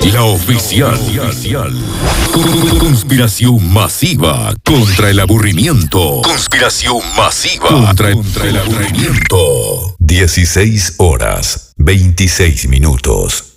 La oficial. Conspiración masiva contra el aburrimiento. Conspiración masiva contra el aburrimiento. 16 horas, 26 minutos.